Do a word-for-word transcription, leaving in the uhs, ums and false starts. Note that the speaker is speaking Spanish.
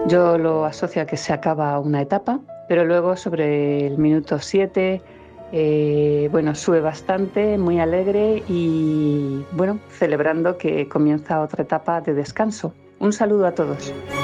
Yo lo asocio a que se acaba una etapa, pero luego sobre el minuto siete, eh, bueno, sube bastante, muy alegre y, bueno, celebrando que comienza otra etapa de descanso. Un saludo a todos.